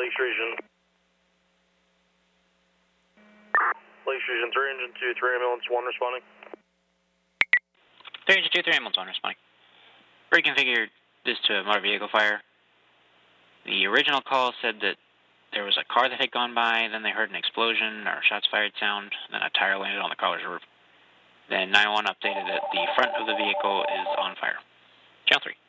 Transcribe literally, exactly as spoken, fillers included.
Lakes Region. Lakes Region three, Engine two, three, ambulance one responding. three, Engine two, three, ambulance one responding. Reconfigured this to a motor vehicle fire. The original call said that there was a car that had gone by, then they heard an explosion or shots fired sound, then a tire landed on the car's roof. Then nine one one updated that the front of the vehicle is on fire. Channel three.